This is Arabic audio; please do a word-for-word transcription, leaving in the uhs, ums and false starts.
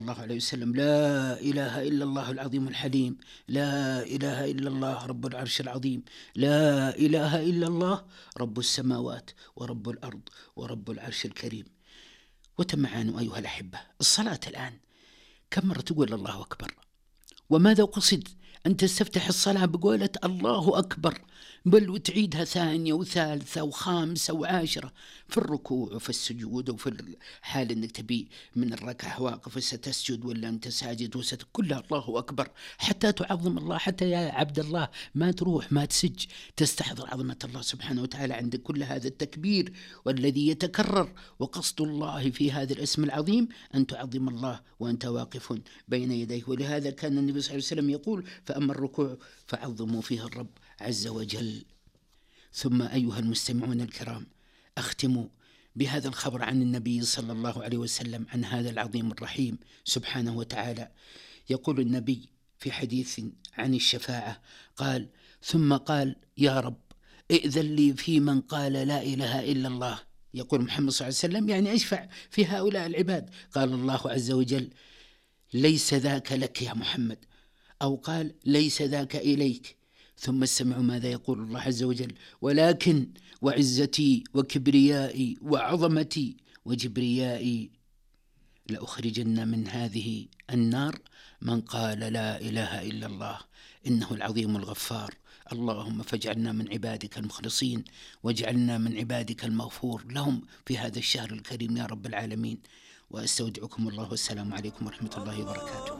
الله عليه وسلم: لا إله إلا الله العظيم الحليم، لا إله إلا الله رب العرش العظيم، لا إله إلا الله رب السماوات ورب الأرض ورب العرش الكريم. وتمعانوا أيها الأحبة، الصلاة الآن كم مرة تقول الله أكبر؟ وماذا قصد أن تستفتح الصلاة بقولة الله أكبر، بل وتعيدها ثانية وثالثة وخامسة وعاشرة في الركوع وفي السجود وفي الحال أنك تبي من الركعة واقف وستسجد ولا أنت ساجد وست كلها الله أكبر، حتى تعظم الله، حتى يا عبد الله ما تروح ما تسج تستحضر عظمة الله سبحانه وتعالى عند كل هذا التكبير والذي يتكرر. وقصد الله في هذا الاسم العظيم أن تعظم الله وأنت واقف بين يديه. ولهذا كان النبي صلى الله عليه وسلم يقول: فأما الركوع فعظموا فيه الرب عز وجل. ثم أيها المستمعون الكرام، أختم بهذا الخبر عن النبي صلى الله عليه وسلم عن هذا العظيم الرحيم سبحانه وتعالى. يقول النبي في حديث عن الشفاعة قال: ثم قال: يا رب ائذن لي في من قال لا إله إلا الله. يقول محمد صلى الله عليه وسلم: يعني أشفع في هؤلاء العباد. قال الله عز وجل: ليس ذاك لك يا محمد، أو قال: ليس ذاك إليك. ثم استمعوا ماذا يقول الله عز وجل: ولكن وعزتي وكبريائي وعظمتي وجبريائي لأخرجن من هذه النار من قال لا إله إلا الله إنه العظيم الغفار. اللهم فاجعلنا من عبادك المخلصين، واجعلنا من عبادك المغفور لهم في هذا الشهر الكريم يا رب العالمين. وأستودعكم الله، والسلام عليكم ورحمة الله وبركاته.